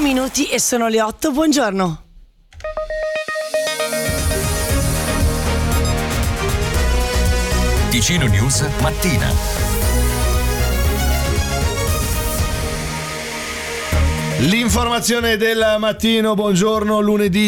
minuti e sono le 8. Buongiorno. Ticino News mattina. L'informazione del mattino, buongiorno, lunedì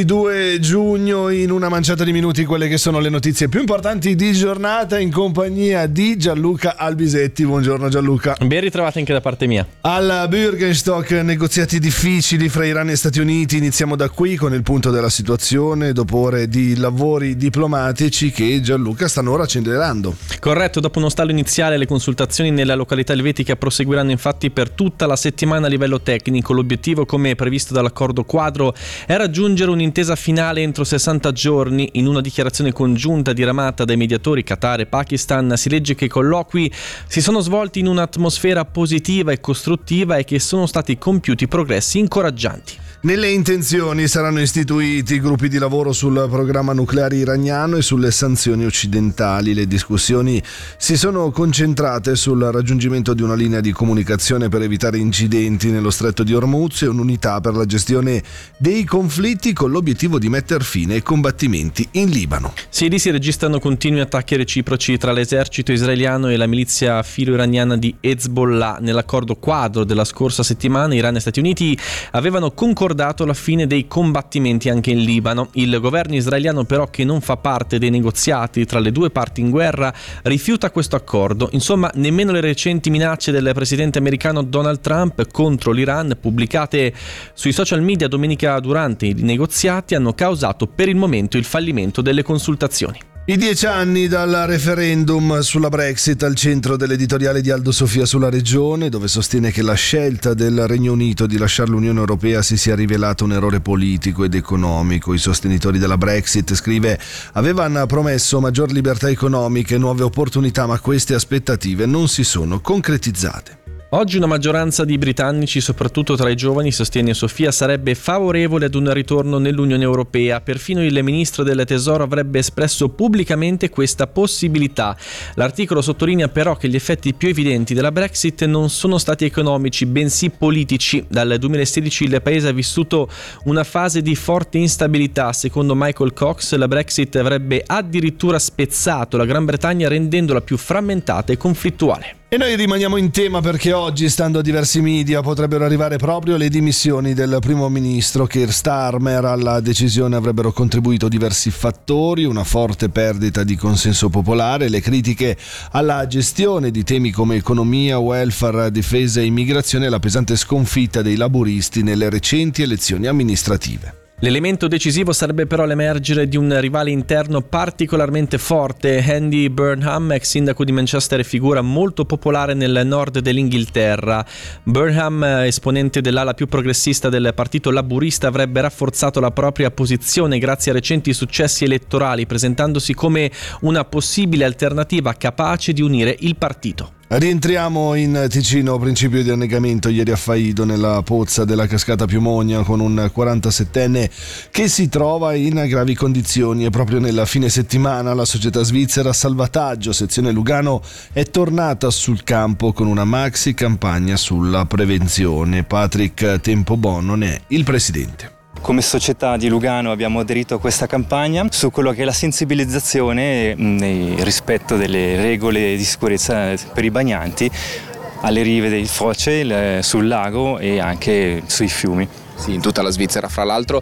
22 giugno, in una manciata di minuti quelle che sono le notizie più importanti di giornata in compagnia di Gianluca Albisetti. Buongiorno Gianluca. Ben ritrovati anche da parte mia. Alla Bürgenstock, negoziati difficili fra Iran e Stati Uniti. Iniziamo da qui con il punto della situazione dopo ore di lavori diplomatici che Gianluca stanno ora accelerando. Corretto, dopo uno stallo iniziale le consultazioni nella località elvetica proseguiranno infatti per tutta la settimana a livello tecnico. L'obiettivo, come previsto dall'accordo quadro, è raggiungere un'intesa finale entro 60 giorni. In una dichiarazione congiunta diramata dai mediatori Qatar e Pakistan si legge che i colloqui si sono svolti in un'atmosfera positiva e costruttiva e che sono stati compiuti progressi incoraggianti. Nelle intenzioni saranno istituiti gruppi di lavoro sul programma nucleare iraniano e sulle sanzioni occidentali. Le discussioni si sono concentrate sul raggiungimento di una linea di comunicazione per evitare incidenti nello stretto di Hormuz e un'unità per la gestione dei conflitti con l'obiettivo di metter fine ai combattimenti in Libano. Sì, lì si registrano continui attacchi reciproci tra l'esercito israeliano e la milizia filo-iraniana di Hezbollah. Nell'accordo quadro della scorsa settimana Iran e Stati Uniti avevano concordato la fine dei combattimenti anche in Libano. Il governo israeliano però, che non fa parte dei negoziati tra le due parti in guerra, rifiuta questo accordo. Insomma, nemmeno le recenti minacce del presidente americano Donald Trump contro l'Iran, pubblicate sui social media domenica durante i negoziati, hanno causato per il momento il fallimento delle consultazioni. I 10 anni dal referendum sulla Brexit al centro dell'editoriale di Aldo Sofia sulla Regione, dove sostiene che la scelta del Regno Unito di lasciare l'Unione Europea si sia rivelata un errore politico ed economico. I sostenitori della Brexit, scrive, avevano promesso maggior libertà economica e nuove opportunità, ma queste aspettative non si sono concretizzate. Oggi una maggioranza di britannici, soprattutto tra i giovani, sostiene Sofia, sarebbe favorevole ad un ritorno nell'Unione Europea. Perfino il ministro del Tesoro avrebbe espresso pubblicamente questa possibilità. L'articolo sottolinea però che gli effetti più evidenti della Brexit non sono stati economici, bensì politici. Dal 2016 il paese ha vissuto una fase di forte instabilità. Secondo Michael Cox, la Brexit avrebbe addirittura spezzato la Gran Bretagna, rendendola più frammentata e conflittuale. E noi rimaniamo in tema perché oggi, stando a diversi media, potrebbero arrivare proprio le dimissioni del primo ministro Keir Starmer. Alla decisione avrebbero contribuito diversi fattori: una forte perdita di consenso popolare, le critiche alla gestione di temi come economia, welfare, difesa e immigrazione e la pesante sconfitta dei laburisti nelle recenti elezioni amministrative. L'elemento decisivo sarebbe però l'emergere di un rivale interno particolarmente forte. Andy Burnham, ex sindaco di Manchester e figura molto popolare nel nord dell'Inghilterra. Burnham, esponente dell'ala più progressista del partito laburista, avrebbe rafforzato la propria posizione grazie a recenti successi elettorali, presentandosi come una possibile alternativa capace di unire il partito. Rientriamo in Ticino, principio di annegamento ieri a Faido nella pozza della cascata Piumogna con un 47enne che si trova in gravi condizioni e proprio nella fine settimana la società svizzera Salvataggio, sezione Lugano, è tornata sul campo con una maxi campagna sulla prevenzione. Patrick Tempobono ne è il presidente. Come società di Lugano abbiamo aderito a questa campagna su quello che è la sensibilizzazione nel rispetto delle regole di sicurezza per i bagnanti alle rive del Foce, sul lago e anche sui fiumi. Sì, in tutta la Svizzera, fra l'altro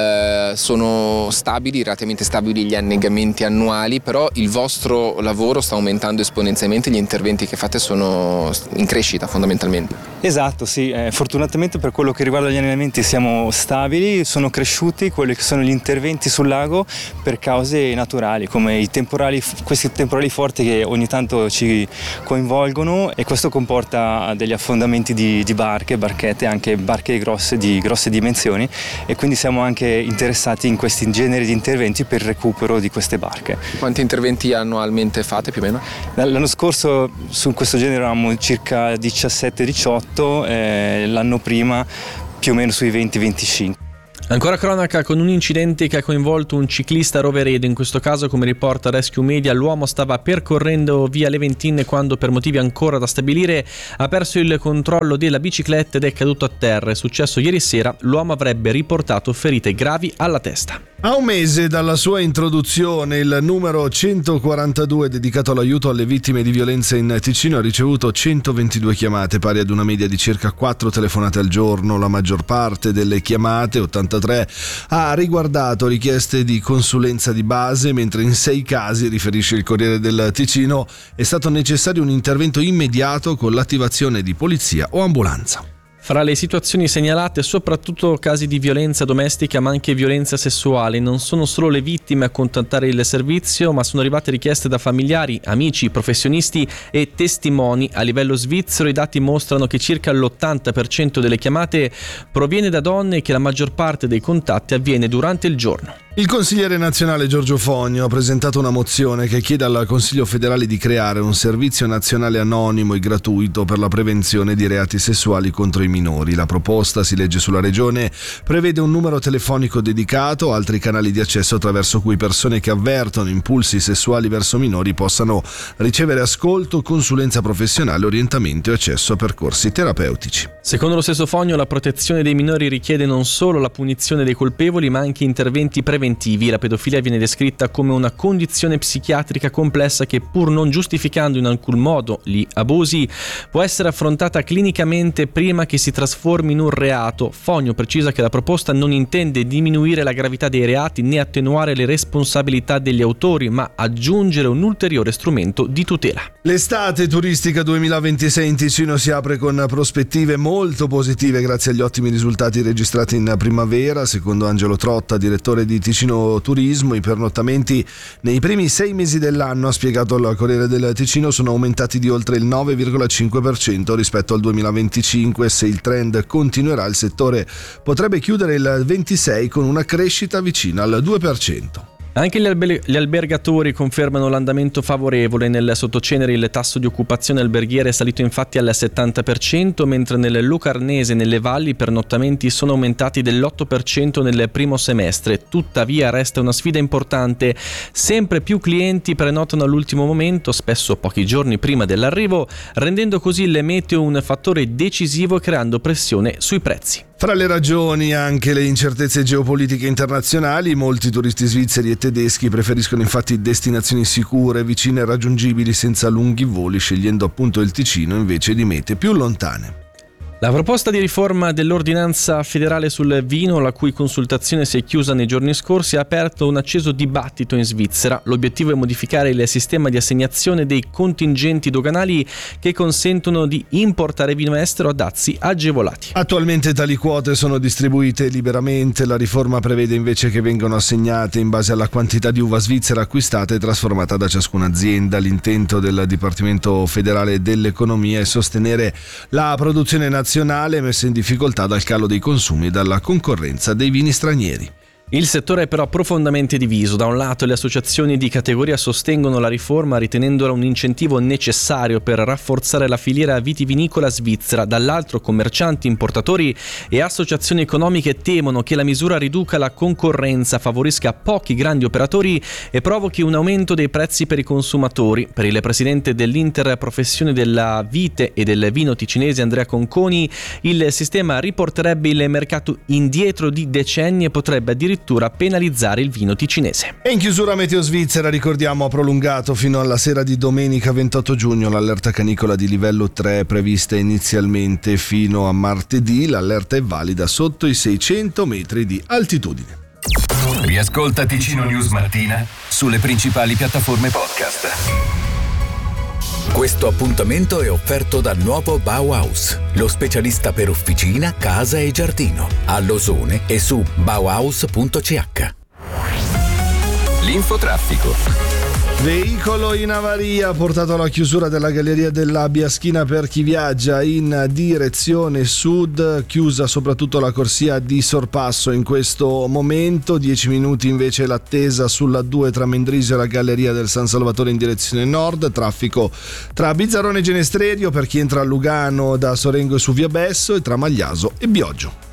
sono stabili, relativamente stabili gli annegamenti annuali, però il vostro lavoro sta aumentando esponenzialmente, gli interventi che fate sono in crescita fondamentalmente. Esatto, sì, fortunatamente per quello che riguarda gli annegamenti siamo stabili, sono cresciuti quelli che sono gli interventi sul lago per cause naturali, come questi temporali forti che ogni tanto ci coinvolgono, e questo comporta degli affondamenti di barchette, anche barche di grosse dimensioni, e quindi siamo anche interessati in questi generi di interventi per il recupero di queste barche. Quanti interventi annualmente fate più o meno? L'anno scorso su questo genere eravamo circa 17-18, l'anno prima più o meno sui 20-25. Ancora cronaca con un incidente che ha coinvolto un ciclista a Roveredo. In questo caso, come riporta Rescue Media, l'uomo stava percorrendo via Leventin quando, per motivi ancora da stabilire, ha perso il controllo della bicicletta ed è caduto a terra. È successo ieri sera. L'uomo avrebbe riportato ferite gravi alla testa. A un mese dalla sua introduzione, il numero 142 dedicato all'aiuto alle vittime di violenza in Ticino ha ricevuto 122 chiamate, pari ad una media di circa 4 telefonate al giorno. La maggior parte delle chiamate, 83, ha riguardato richieste di consulenza di base, mentre in 6 casi, riferisce il Corriere del Ticino, è stato necessario un intervento immediato con l'attivazione di polizia o ambulanza. Fra le situazioni segnalate, soprattutto casi di violenza domestica ma anche violenza sessuale. Non sono solo le vittime a contattare il servizio, ma sono arrivate richieste da familiari, amici, professionisti e testimoni. A livello svizzero i dati mostrano che circa l'80% delle chiamate proviene da donne e che la maggior parte dei contatti avviene durante il giorno. Il consigliere nazionale Giorgio Fogno ha presentato una mozione che chiede al Consiglio federale di creare un servizio nazionale anonimo e gratuito per la prevenzione di reati sessuali contro i minori. La proposta, si legge sulla Regione, prevede un numero telefonico dedicato, altri canali di accesso attraverso cui persone che avvertono impulsi sessuali verso minori possano ricevere ascolto, consulenza professionale, orientamento e accesso a percorsi terapeutici. Secondo lo stesso Fogno, la protezione dei minori richiede non solo la punizione dei colpevoli, ma anche interventi preventivi. La pedofilia viene descritta come una condizione psichiatrica complessa che, pur non giustificando in alcun modo gli abusi, può essere affrontata clinicamente prima che si trasformi in un reato. Fogno precisa che la proposta non intende diminuire la gravità dei reati né attenuare le responsabilità degli autori, ma aggiungere un ulteriore strumento di tutela. L'estate turistica 2026 in Ticino si apre con prospettive molto positive grazie agli ottimi risultati registrati in primavera. Secondo Angelo Trotta, direttore di Ticino Turismo, i pernottamenti nei primi 6 mesi dell'anno, ha spiegato al Corriere del Ticino, sono aumentati di oltre il 9,5% rispetto al 2025. Se il trend continuerà, il settore potrebbe chiudere il 26 con una crescita vicina al 2%. Anche gli albergatori confermano l'andamento favorevole. Nel sottocenere il tasso di occupazione alberghiera è salito infatti al 70%, mentre nel Lucarnese e nelle valli i pernottamenti sono aumentati dell'8% nel primo semestre. Tuttavia resta una sfida importante. Sempre più clienti prenotano all'ultimo momento, spesso pochi giorni prima dell'arrivo, rendendo così il meteo un fattore decisivo e creando pressione sui prezzi. Fra le ragioni anche le incertezze geopolitiche internazionali. Molti turisti svizzeri e tedeschi preferiscono infatti destinazioni sicure, vicine e raggiungibili senza lunghi voli, scegliendo appunto il Ticino invece di mete più lontane. La proposta di riforma dell'ordinanza federale sul vino, la cui consultazione si è chiusa nei giorni scorsi, ha aperto un acceso dibattito in Svizzera. L'obiettivo è modificare il sistema di assegnazione dei contingenti doganali che consentono di importare vino estero a dazi agevolati. Attualmente tali quote sono distribuite liberamente. La riforma prevede invece che vengano assegnate in base alla quantità di uva svizzera acquistata e trasformata da ciascuna azienda. L'intento del Dipartimento federale dell'Economia è sostenere la produzione nazionale messa in difficoltà dal calo dei consumi e dalla concorrenza dei vini stranieri. Il settore è però profondamente diviso. Da un lato le associazioni di categoria sostengono la riforma ritenendola un incentivo necessario per rafforzare la filiera vitivinicola svizzera, dall'altro commercianti, importatori e associazioni economiche temono che la misura riduca la concorrenza, favorisca pochi grandi operatori e provochi un aumento dei prezzi per i consumatori. Per il presidente dell'Interprofessione della Vite e del Vino ticinese Andrea Conconi, il sistema riporterebbe il mercato indietro di decenni e potrebbe addirittura penalizzare il vino ticinese. E in chiusura meteo svizzera ricordiamo ha prolungato fino alla sera di domenica 28 giugno l'allerta canicola di livello 3 prevista inizialmente fino a martedì. L'allerta è valida sotto i 600 metri di altitudine. Riascolta Ticino News Mattina sulle principali piattaforme podcast. Questo appuntamento è offerto dal nuovo Bauhaus, lo specialista per officina, casa e giardino, a Losone e su bauhaus.ch. L'infotraffico. Veicolo in avaria ha portato alla chiusura della galleria della Biaschina per chi viaggia in direzione sud, chiusa soprattutto la corsia di sorpasso in questo momento. 10 minuti invece l'attesa sulla 2 tra Mendrisio e la galleria del San Salvatore in direzione nord. Traffico tra Bizzarrone e Genestrerio per chi entra a Lugano da Sorengo e su via Besso e tra Magliaso e Bioggio.